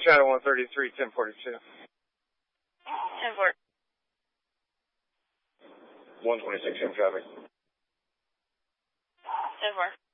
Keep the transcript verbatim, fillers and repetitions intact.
Channel one thirty-three, ten forty-two. ten four. one twenty-six in traffic. ten four.